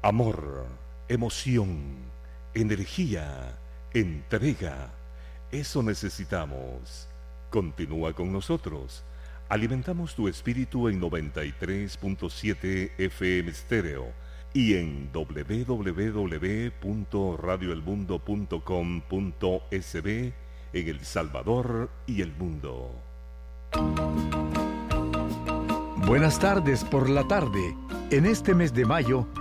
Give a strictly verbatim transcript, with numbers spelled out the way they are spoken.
Amor, emoción, energía, entrega. Eso necesitamos. Continúa con nosotros. Alimentamos tu espíritu en noventa y tres punto siete F M Stereo y en doble u doble u doble u punto radio el mundo punto com punto es be en El Salvador y el mundo. Buenas tardes por la tarde. En este mes de mayo